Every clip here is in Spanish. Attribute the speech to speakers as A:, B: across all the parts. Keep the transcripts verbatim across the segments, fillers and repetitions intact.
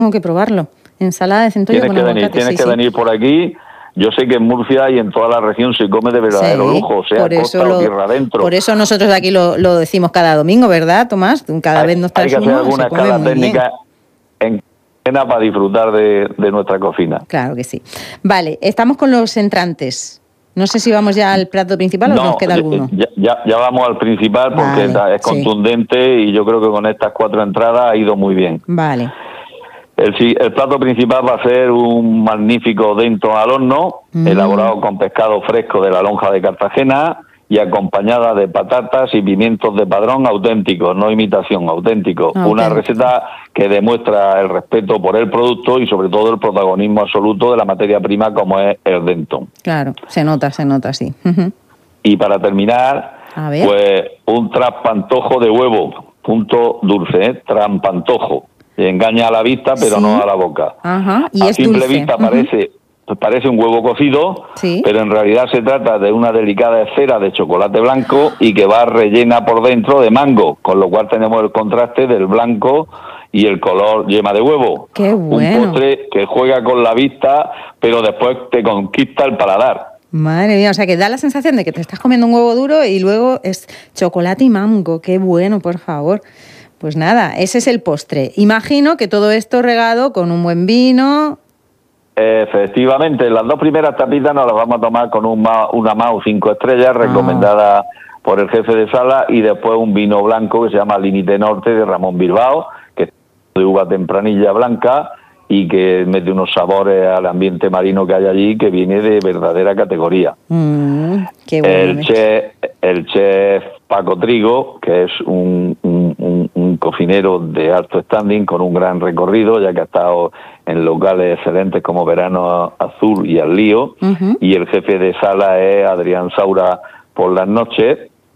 A: Tengo que probarlo. Ensalada de centollo con aguacate.
B: Venir, tienes
A: sí,
B: que
A: sí.
B: venir por aquí. Yo sé que en Murcia y en toda la región se come de verdadero
A: Sí,
B: lujo, sea
A: por eso
B: costa
A: lo,
B: o tierra adentro.
A: Por eso nosotros aquí lo, lo decimos cada domingo, ¿verdad, Tomás? Cada
B: hay,
A: vez nos
B: traes uno. Hay que hacer alguna escala técnica en cadena para disfrutar de, de nuestra cocina.
A: Claro que sí. Vale, estamos con los entrantes. No sé si vamos ya al plato principal
B: no,
A: o nos queda alguno.
B: Ya, ya, ya vamos al principal porque vale, es contundente sí. Y yo creo que con estas cuatro entradas ha ido muy bien.
A: Vale.
B: El, el plato principal va a ser un magnífico dentro al horno, mm. elaborado con pescado fresco de la lonja de Cartagena y acompañada de patatas y pimientos de padrón auténticos, no imitación, auténticos. Auténtico. Una receta que demuestra el respeto por el producto y sobre todo el protagonismo absoluto de la materia prima como es el dentón.
A: Claro, se nota, se nota, sí. Uh-huh.
B: Y para terminar, pues un trampantojo de huevo, punto dulce, ¿eh? Trampantojo. Engaña a la vista, pero sí. no a la boca.
A: Ajá. Y
B: a
A: es
B: simple
A: dulce.
B: vista
A: Uh-huh.
B: parece, parece un huevo cocido,
A: sí.
B: pero en realidad se trata de una delicada esfera de chocolate blanco y que va rellena por dentro de mango, con lo cual tenemos el contraste del blanco y el color yema de huevo.
A: ¡Qué bueno!
B: Un postre que juega con la vista, pero después te conquista el paladar.
A: Madre mía, o sea que da la sensación de que te estás comiendo un huevo duro y luego es chocolate y mango. ¡Qué bueno, por favor! Pues nada, ese es el postre. Imagino que todo esto regado con un buen vino.
B: Efectivamente, las dos primeras tapitas nos las vamos a tomar con un Ma, una M A U cinco estrellas recomendada ah. por el jefe de sala y después un vino blanco que se llama Límite Norte de Ramón Bilbao, que es de uva tempranilla blanca y que mete unos sabores al ambiente marino que hay allí que viene de verdadera categoría.
A: Mm, qué bueno.
B: El chef, el chef Paco Trigo, que es un, un, un, un cocinero de alto standing con un gran recorrido, ya que ha estado en locales excelentes como Verano Azul y Al Lío, uh-huh. y el jefe de sala es Adrián Saura por las noches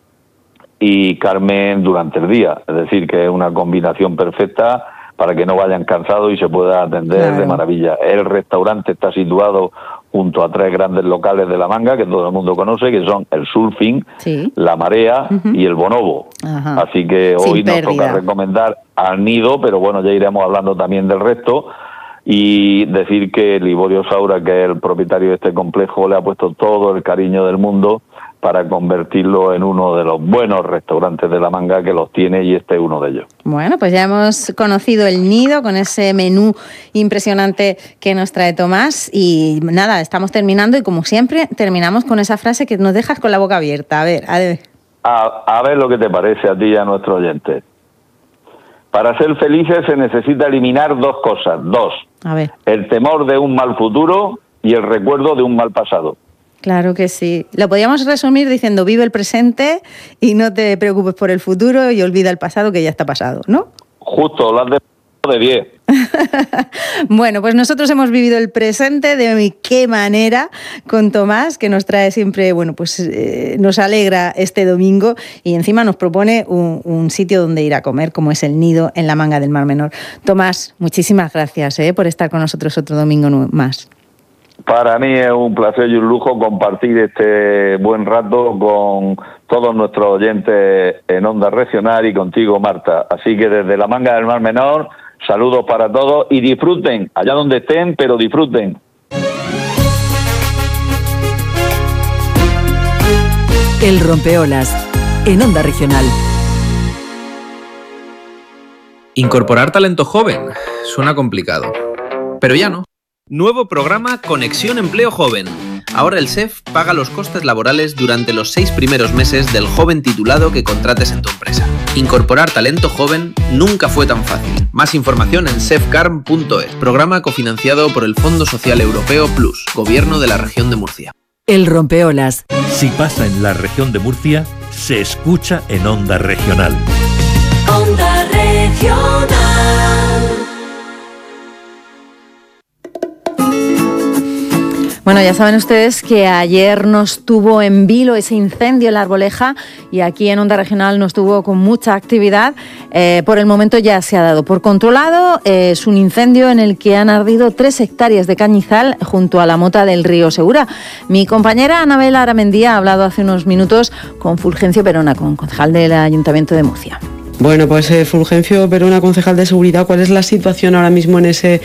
B: y Carmen durante el día, es decir, que es una combinación perfecta para que no vayan cansados y se pueda atender claro. de maravilla. El restaurante está situado junto a tres grandes locales de La Manga, que todo el mundo conoce, que son el Surfing, sí. La Marea uh-huh. y el Bonobo. Ajá. Así que hoy Sin nos pérdida. toca recomendar al Nido, pero bueno, ya iremos hablando también del resto. Y decir que Liborio Saura, que es el propietario de este complejo, le ha puesto todo el cariño del mundo para convertirlo en uno de los buenos restaurantes de La Manga que los tiene y este es uno de ellos.
A: Bueno, pues ya hemos conocido el Nido con ese menú impresionante que nos trae Tomás y nada, estamos terminando y como siempre terminamos con esa frase que nos dejas con la boca abierta. A ver, a ver.
B: A, a ver lo que te parece a ti y a nuestros oyentes. Para ser felices se necesita eliminar dos cosas, dos.
A: A ver.
B: El temor de un mal futuro y el recuerdo de un mal pasado.
A: Claro que sí. Lo podríamos resumir diciendo vive el presente y no te preocupes por el futuro y olvida el pasado que ya está pasado, ¿no?
B: Justo, lo has de diez.
A: Bueno, pues nosotros hemos vivido el presente de qué manera con Tomás, que nos trae siempre, bueno, pues eh, nos alegra este domingo y encima nos propone un, un sitio donde ir a comer, como es el Nido en la Manga del Mar Menor. Tomás, muchísimas gracias eh, por estar con nosotros otro domingo más.
B: Para mí es un placer y un lujo compartir este buen rato con todos nuestros oyentes en Onda Regional y contigo, Marta. Así que desde la Manga del Mar Menor, saludos para todos y disfruten, allá donde estén, pero disfruten.
C: El Rompeolas, en Onda Regional.
D: Incorporar talento joven suena complicado, pero ya no. Nuevo programa Conexión Empleo Joven. Ahora el S E F paga los costes laborales durante los seis primeros meses del joven titulado que contrates en tu empresa. Incorporar talento joven nunca fue tan fácil. Más información en sefcarm punto es. Programa cofinanciado por el Fondo Social Europeo Plus, Gobierno de la Región de Murcia.
C: El Rompeolas.
E: Si pasa en la región de Murcia, se escucha en Onda Regional.
F: Onda Regional.
A: Bueno, ya saben ustedes que ayer nos tuvo en vilo ese incendio en La Arboleja y aquí en Onda Regional nos tuvo con mucha actividad. Eh, por el momento ya se ha dado por controlado. Eh, es un incendio en el que han ardido tres hectáreas de cañizal junto a la mota del río Segura. Mi compañera Anabel Aramendi ha hablado hace unos minutos con Fulgencio Perona, con concejal del Ayuntamiento de Murcia.
G: Bueno, pues eh, Fulgencio Verona, concejal de seguridad, ¿cuál es la situación ahora mismo en ese